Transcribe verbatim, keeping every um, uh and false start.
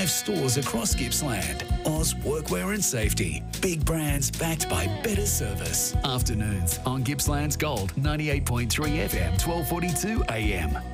five stores across Gippsland. Oz Workwear and Safety. Big brands backed by better service. Afternoons on Gippsland's Gold, ninety-eight point three F M, twelve forty-two A M.